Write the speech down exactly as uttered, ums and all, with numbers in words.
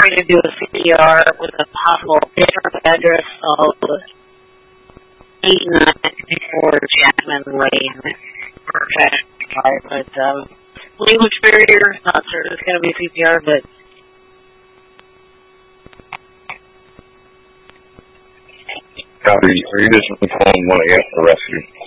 going to do a C P R with a possible different address of eight ninety-four Jackman Lane. But um, language barrier, not certain it's going to be C P R, but Copy. Are you just calling when I get arrested?